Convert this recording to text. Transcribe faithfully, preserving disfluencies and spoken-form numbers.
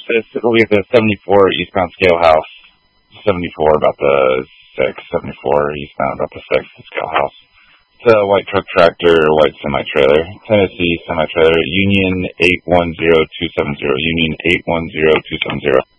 this, it'll be the seventy-four eastbound scale house. seventy-four about the six, seventy-four eastbound about the six scale house. It's a white truck tractor, white semi-trailer, Tennessee semi-trailer, Union eight one zero two seven zero, Union eight one zero two seven zero.